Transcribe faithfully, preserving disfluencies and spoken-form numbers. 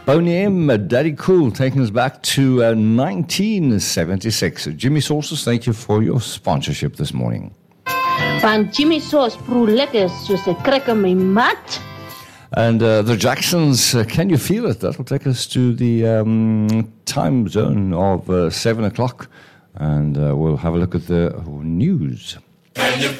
Boney M, Daddy Cool, taking us back to uh, nineteen seventy-six. Jimmy Sauces, thank you for your sponsorship this morning. Van Jimmy Sauce proe lekker soos 'n krik in my mat. And uh, the Jacksons, uh, can you feel it? That will take us to the um, time zone of uh, seven o'clock. And uh, we'll have a look at the news. Can you